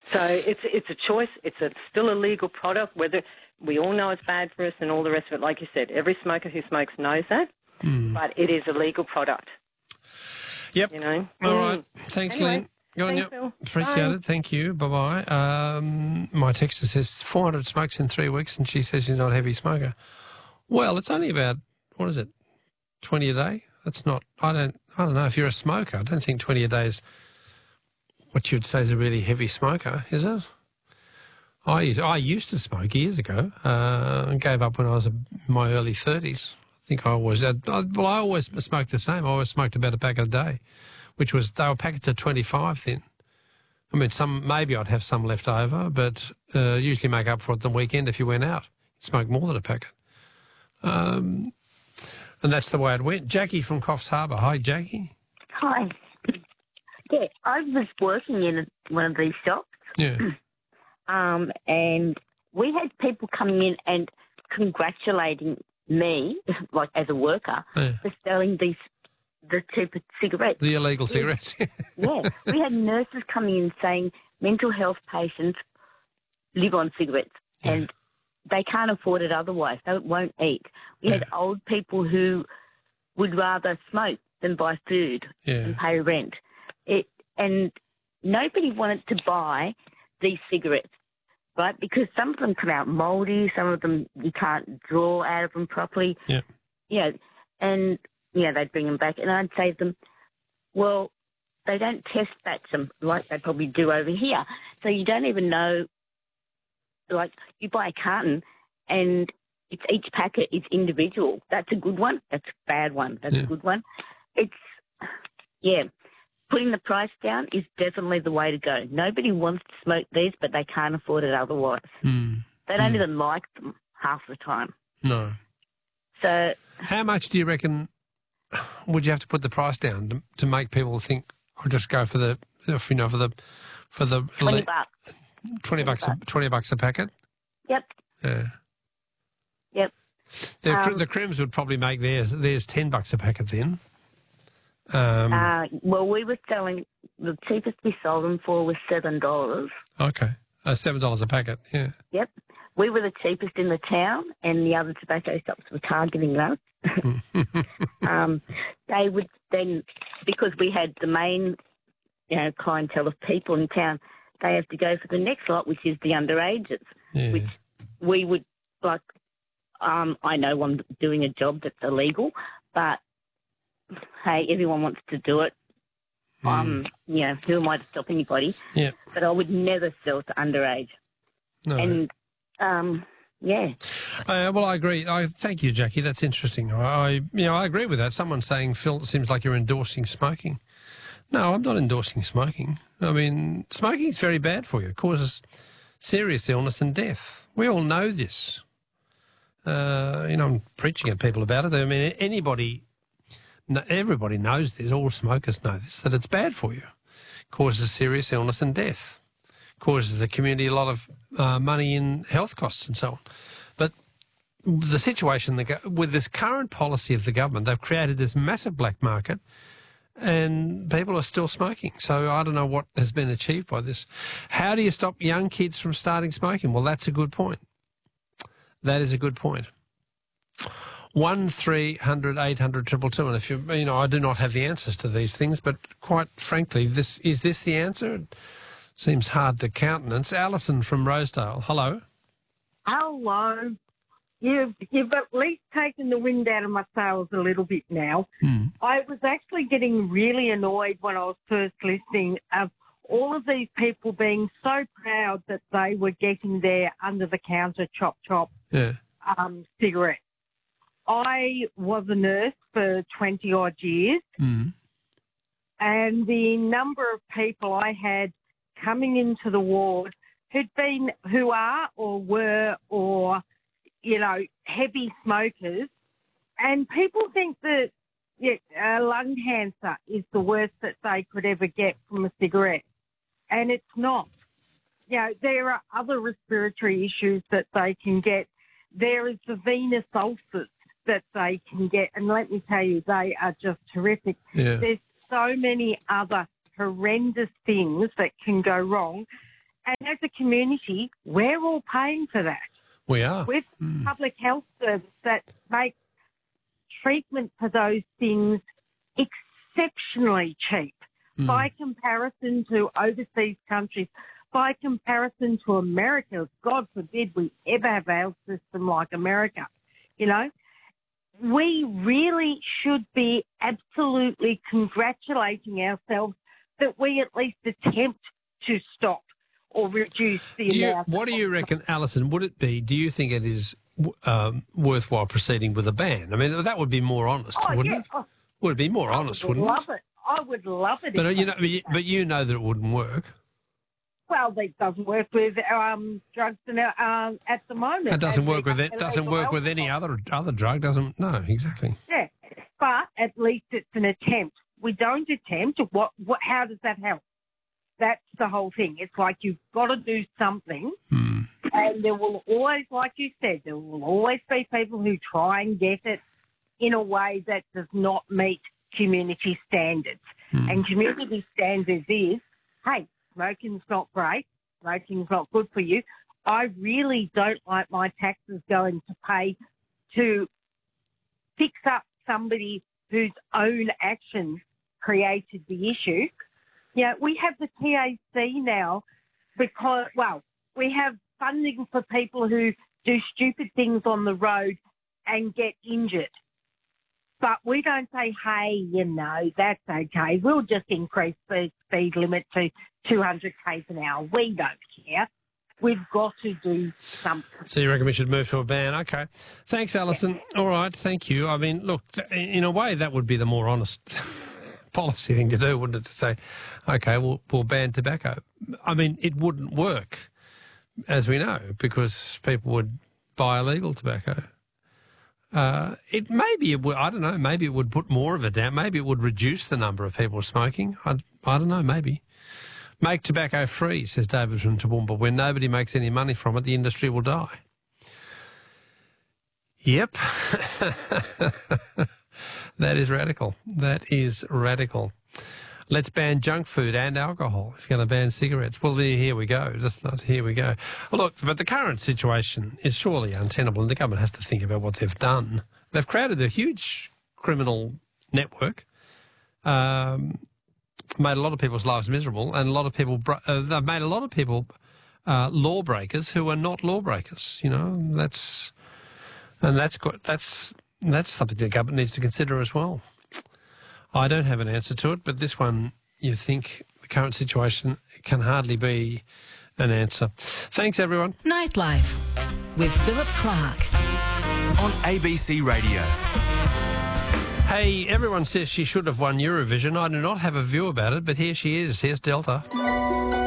So it's a choice. It's still a legal product, whether we all know it's bad for us and all the rest of it. Like you said, every smoker who smokes knows that, but it is a legal product. Yep. You know? All right. Thanks, Anyway, Lynn. Go on, thanks, yep. Phil. Appreciate Bye. it. Thank you. Bye-bye. My texter says 400 smokes in 3 weeks, and she says she's not a heavy smoker. Well, it's only about, 20 a day? That's not, I don't know. If you're a smoker, I don't think 20 a day is what you'd say is a really heavy smoker, is it? I used to smoke years ago and gave up when I was in my early 30s. I think I always I always smoked the same. I always smoked about a packet a day, which was, they were packets of 25 then. I mean, maybe I'd have some left over, but usually make up for it the weekend if you went out. You'd smoke more than a packet. And that's the way it went. Jackie from Coffs Harbour. Hi, Jackie. Hi. Yeah, I was working in one of these shops. Yeah. And we had people coming in and congratulating me, like as a worker, for selling the cheaper cigarettes. The illegal cigarettes. Yeah. We had nurses coming in saying mental health patients live on cigarettes and they can't afford it otherwise. They won't eat. We had old people who would rather smoke than buy food and pay rent. And nobody wanted to buy these cigarettes, right? Because some of them come out mouldy, some of them you can't draw out of them properly. Yeah. And they'd bring them back, and I'd say to them, well, they don't test batch them like they probably do over here. So you don't even know, like you buy a carton and each packet is individual. That's a good one. That's a bad one. That's a good one. Putting the price down is definitely the way to go. Nobody wants to smoke these, but they can't afford it otherwise. They don't even like them half the time. No. So, how much do you reckon would you have to put the price down to make people think, I'll just go for the $20. $20 a packet? Yep. Yeah. Yep. The Crims would probably make theirs $10 a packet then. Well, we were selling, the cheapest we sold them for was $7. Okay. $7 a packet, yeah. Yep. We were the cheapest in the town, and the other tobacco shops were targeting us. They would then, because we had the main, clientele of people in town, they have to go for the next lot, which is the underages, which we would, like, I know I'm doing a job that's illegal, but hey, everyone wants to do it. Who am I to stop anybody? Yeah. But I would never sell to underage. No. And, well, I agree. Thank you, Jackie. That's interesting. I agree with that. Someone saying, Phil, it seems like you're endorsing smoking. No, I'm not endorsing smoking. I mean, smoking is very bad for you. It causes serious illness and death. We all know this. I'm preaching at people about it. I mean, everybody knows this, all smokers know this, that it's bad for you. Causes serious illness and death. Causes the community a lot of money in health costs and so on. But the situation, with this current policy of the government, they've created this massive black market and people are still smoking. So I don't know what has been achieved by this. How do you stop young kids from starting smoking? Well, that's a good point. That is a good point. 1300 800 222. And if I do not have the answers to these things, but quite frankly, is this the answer? It seems hard to countenance. Alison from Rosedale. Hello. Hello. You've at least taken the wind out of my sails a little bit now. I was actually getting really annoyed when I was first listening of all of these people being so proud that they were getting their under-the-counter chop cigarettes. I was a nurse for 20-odd years, and the number of people I had coming into the ward who are or were or, heavy smokers, and people think that lung cancer is the worst that they could ever get from a cigarette, and it's not. There are other respiratory issues that they can get. There is the venous ulcers that they can get, and let me tell you, they are just terrific. There's so many other horrendous things that can go wrong, And as a community, we're all paying for that. We are. With public health service that makes treatment for those things exceptionally cheap by comparison to overseas countries, by comparison to America. God forbid we ever have a health system like America, you know. We really should be absolutely congratulating ourselves that we at least attempt to stop or reduce the amount. What do you reckon, Alison, would it be, do you think it is worthwhile proceeding with a ban? I mean, that would be more honest, wouldn't it? Oh, would it be more honest, wouldn't it? I would love it. But you know that it wouldn't work. Well, it doesn't work with drugs at the moment. It doesn't work with it. Doesn't work with any other drug. Doesn't. No, exactly. Yeah, but at least it's an attempt. We don't attempt. How does that help? That's the whole thing. It's like you've got to do something, and there will always, like you said, there will always be people who try and get it in a way that does not meet community standards. And community standards is, hey, smoking's not great, smoking's not good for you. I really don't like my taxes going to pay to fix up somebody whose own actions created the issue. Yeah, we have the TAC now because, well, we have funding for people who do stupid things on the road and get injured. But we don't say, hey, you know, that's okay. We'll just increase the speed limit to 200 k's an hour. We don't care. We've got to do something. So you reckon we should move to a ban? Okay. Thanks, Alison. Yeah. All right, thank you. I mean, look, in a way that would be the more honest policy thing to do, wouldn't it, to say, okay, we'll ban tobacco. I mean, it wouldn't work, as we know, because people would buy illegal tobacco. I don't know, maybe it would put more of it down. Maybe it would reduce the number of people smoking. I don't know, maybe. Make tobacco free, says David from Toowoomba. When nobody makes any money from it, the industry will die. Yep. That is radical. That is radical. Let's ban junk food and alcohol if you're going to ban cigarettes. Well, here we go. Here we go. Well, look, but the current situation is surely untenable, and the government has to think about what they've done. They've created a huge criminal network, made a lot of people's lives miserable, and a lot of people. They've made a lot of people lawbreakers who are not lawbreakers. You know, that's something the government needs to consider as well. I don't have an answer to it, but this one, you think the current situation can hardly be an answer. Thanks, everyone. Nightlife with Philip Clark on ABC Radio. Hey, everyone says she should have won Eurovision. I do not have a view about it, but here she is. Here's Delta.